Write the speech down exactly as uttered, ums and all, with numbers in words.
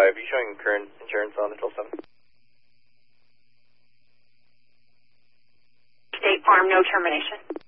five, are you showing current insurance on the twelve seven? State Farm, no termination.